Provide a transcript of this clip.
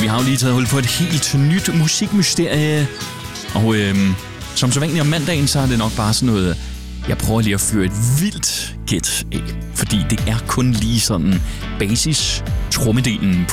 har jo lige taget hul på et helt nyt musikmysterie. Og som så vanligt om mandagen, så er det nok bare sådan noget... Jeg prøver lige at fyre et vildt gæt af, fordi det er kun lige sådan basis trommedelen